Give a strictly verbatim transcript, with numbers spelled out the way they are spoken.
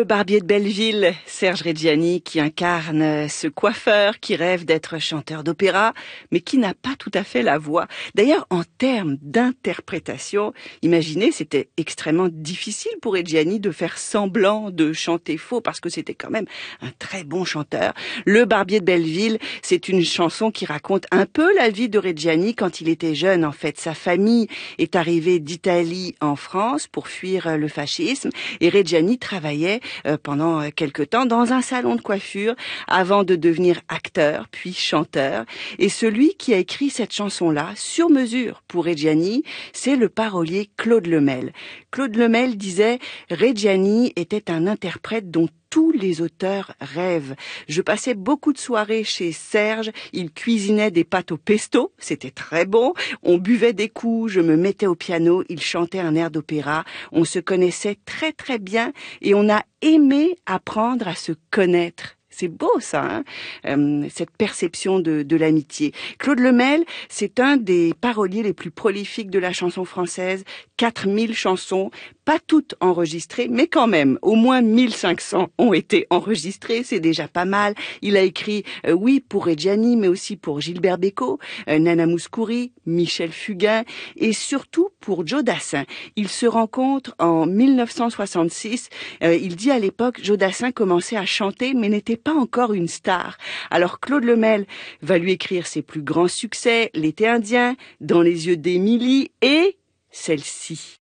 Barbier de Belleville, Serge Reggiani, qui incarne ce coiffeur qui rêve d'être chanteur d'opéra, mais qui n'a pas tout à fait la voix. D'ailleurs, en termes d'interprétation, imaginez, c'était extrêmement difficile pour Reggiani de faire semblant de chanter faux, parce que c'était quand même un très bon chanteur. Le Barbier de Belleville, c'est une chanson qui raconte un peu la vie de Reggiani quand il était jeune. En fait, sa famille est arrivée d'Italie en France pour fuir le fascisme, et Reggiani travaillait pendant quelque temps dans un salon de coiffure avant de devenir acteur puis chanteur. Et celui qui a écrit cette chanson-là sur mesure pour Reggiani, c'est le parolier Claude Lemel. Claude Lemel disait « Reggiani était un interprète dont tous les auteurs rêvent. Je passais beaucoup de soirées chez Serge, il cuisinait des pâtes au pesto, c'était très bon, on buvait des coups, je me mettais au piano, il chantait un air d'opéra, on se connaissait très très bien et on a aimé apprendre à se connaître. » C'est beau ça, hein euh, cette perception de, de l'amitié. Claude Lemel, c'est un des paroliers les plus prolifiques de la chanson française. quatre mille chansons, pas toutes enregistrées, mais quand même, au moins mille cinq cents ont été enregistrées, c'est déjà pas mal. Il a écrit, euh, oui, pour Reggiani, mais aussi pour Gilbert Bécaud, euh, Nana Mouskouri, Michel Fugain, et surtout pour Joe Dassin. Ils se rencontrent en mille neuf cent soixante-six. Euh, il dit à l'époque, Joe Dassin commençait à chanter, mais n'était pas encore une star. Alors Claude Lemel va lui écrire ses plus grands succès, L'été indien, Dans les yeux d'Émilie et celle-ci.